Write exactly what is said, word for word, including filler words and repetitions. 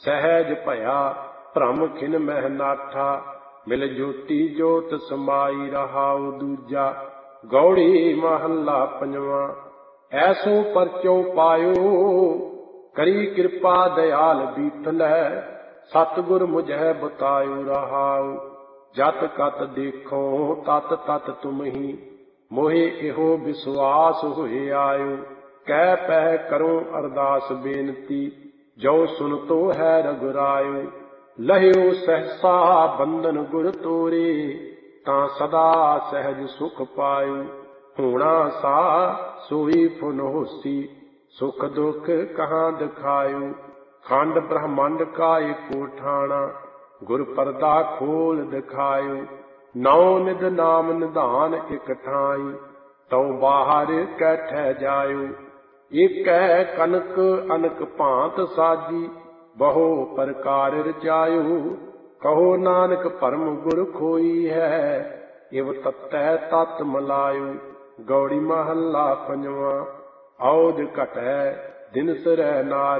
सहज भया भ्रम खिन मह नाठा, मिल ज्योति जोत समाई रहाउ दूजा। गौड़ी महला पंजवा। ऐसो परचो पायो, करी कृपा दयाल बीठल, सतगुर मुझे बतायो रहाउ। जत कत देखो तत तत तुम ही, मोहे इहो विश्वास होए आयो। कह पह करूं अरदास बेनती, जो सुन तो है रघुरायो। लहियो सहसा बंधन गुर तोरे, तां सदा सहज सुख पायो। होना सा सोई फुन होसी, सुख दुख कहाँ दिखायो। खंड ब्रह्मांड का एको ठाणा, गुर परदा खोल दिखायो। नौ निध नाम निधान एक ठाई, तौ बाहर कैठै जायो। एक कनक अनक भांत साजी, बहु प्रकार रचायो। कहो नानक परम गुर खोई है, इव तत्तै तत् मलायो। गौड़ी महला पंजवा। औध घटै दिन सिरै नार